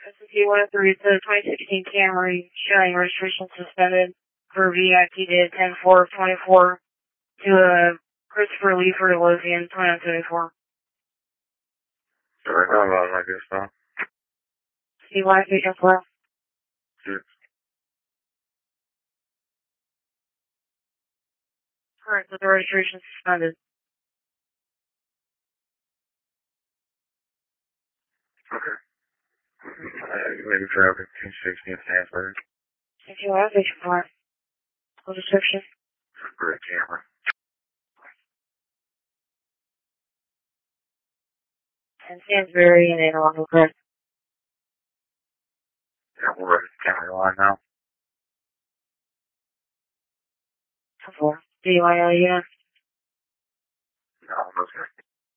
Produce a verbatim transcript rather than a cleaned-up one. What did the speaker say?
S and P one oh three, it's a twenty sixteen Camry showing registration suspended for V I P date ten four twenty-four to uh, Christopher Lee for Lothian twenty-nine seventy-four. Sorry, how about like this now? C Y station four. Six. Alright, so the registration suspended. Okay. Uh, maybe traffic ten sixteen Stanford. C Y station four. Full description. Great camera. And Stansbury and analog, correct? Yeah, we're ready to county line now. four. D Y L U N. No, I'm okay.